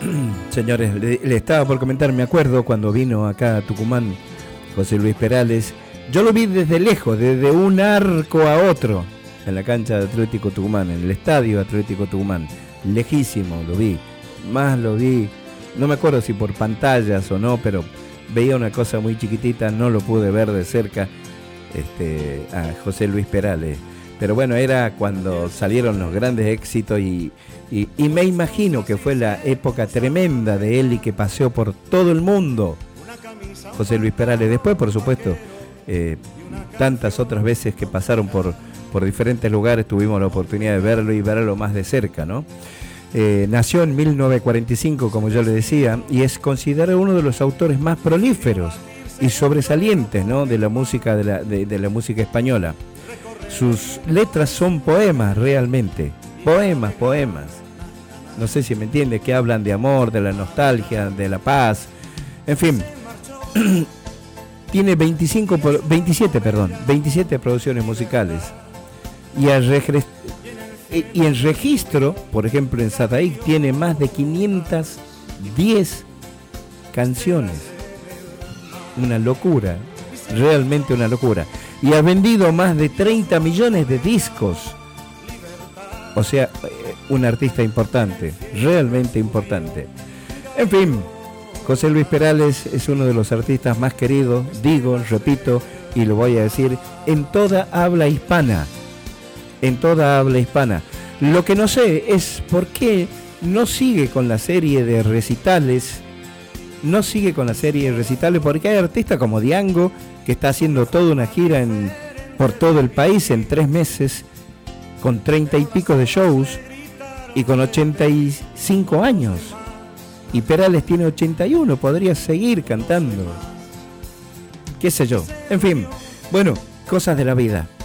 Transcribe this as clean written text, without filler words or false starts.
Señores, le estaba por comentar, me acuerdo cuando vino acá a Tucumán José Luis Perales. Yo lo vi desde lejos, desde un arco a otro, en la cancha de Atlético Tucumán, en el estadio Atlético Tucumán. Lejísimo lo vi, más lo vi, no me acuerdo si por pantallas o no, pero veía una cosa muy chiquitita, no lo pude ver de cerca a José Luis Perales. Pero bueno, era cuando salieron los grandes éxitos y me imagino que fue la época tremenda de él y que paseó por todo el mundo José Luis Perales. Después, por supuesto, tantas otras veces que pasaron por diferentes lugares, tuvimos la oportunidad de verlo y verlo más de cerca, ¿no? Nació en 1945, como yo le decía, y es considerado uno de los autores más prolíferos y sobresalientes, ¿no?, de la música de la música española. Sus letras son poemas, realmente, poemas. No sé si me entiende, que hablan de amor, de la nostalgia, de la paz, en fin. Tiene 27 producciones musicales. Y en registro, por ejemplo, en Sataic tiene más de 510 canciones. Una locura, realmente una locura. Y ha vendido más de 30 millones de discos. O sea, un artista importante, realmente importante. En fin, José Luis Perales es uno de los artistas más queridos, repito, y lo voy a decir, en toda habla hispana. En toda habla hispana. Lo que no sé es por qué no sigue con la serie de recitales. Porque hay artistas como Diango, que está haciendo toda una gira por todo el país en 3 meses, con 30 y pico de shows, y con 85 años. Y Perales tiene 81, podría seguir cantando. Qué sé yo. En fin, bueno, cosas de la vida.